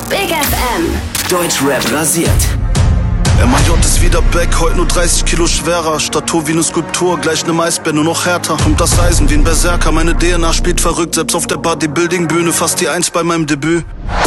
Big FM. Deutschrap rasiert. MAJ ist wieder back, heute nur 30 Kilo schwerer. Statur wie eine Skulptur, gleich nem Eisbär, nur noch härter. Pumpt das Eisen wie ein Berserker, meine DNA spielt verrückt. Selbst auf der Bodybuilding-Bühne fast die Eins bei meinem Debüt.